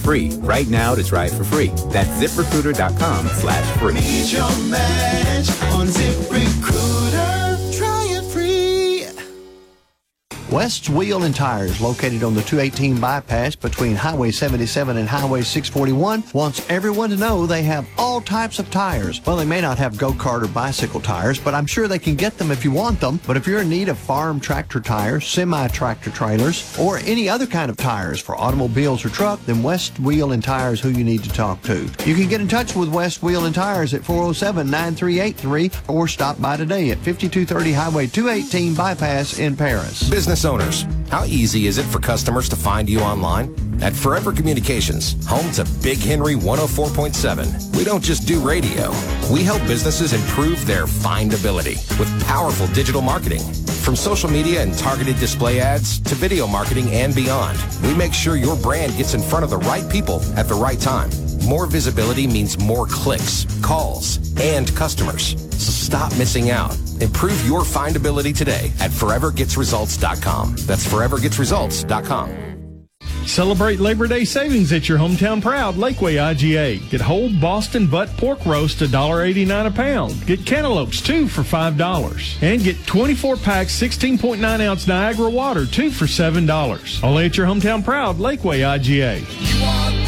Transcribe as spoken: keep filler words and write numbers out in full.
free right now to try it for free. That's ZipRecruiter.com slash free. Need your match on ZipRecruiter. Try it free. West's Wheel and Tires, located on the two eighteen bypass between Highway seventy-seven and Highway six forty-one, wants everyone to know they have all types of tires. Well, they may not have go-kart or bicycle tires, but I'm sure they can get them if you want them. But if you're in need of farm tractor tires, semi-tractor trailers, or any other kind of tires for automobiles or truck, then West Wheel and Tires who you need to talk to. You can get in touch with West Wheel and Tires at four oh seven, nine three eight three or stop by today at fifty-two thirty Highway two eighteen bypass in Paris. Business owners, how easy is it for customers to find you online? At Forever Communications, home to Big Henry one oh four point seven, we don't just do radio. We help businesses improve their findability with powerful digital marketing. From social media and targeted display ads to video marketing and beyond, we make sure your brand gets in front of the right people at the right time. More visibility means more clicks, calls, and customers. So stop missing out. Improve your findability today at forever gets results dot com. That's forever gets results dot com. Celebrate Labor Day savings at your hometown proud Lakeway I G A. Get whole Boston butt pork roast one dollar eighty-nine a pound. Get cantaloupes two for five dollars. And get twenty-four pack sixteen point nine ounce Niagara water two for seven dollars. Only at your hometown proud Lakeway I G A.